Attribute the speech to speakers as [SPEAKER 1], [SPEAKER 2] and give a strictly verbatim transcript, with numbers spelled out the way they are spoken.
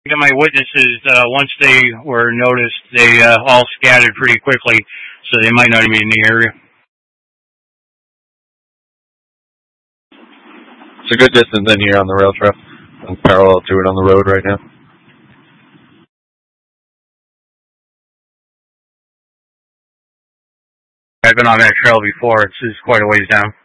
[SPEAKER 1] My witnesses, uh, once they were noticed, they uh, all scattered pretty quickly, so they might not even be in the area.
[SPEAKER 2] It's a good distance in here on the rail trail. I'm parallel to it on the road right now.
[SPEAKER 1] I've been on that trail before. It's, it's quite a ways down.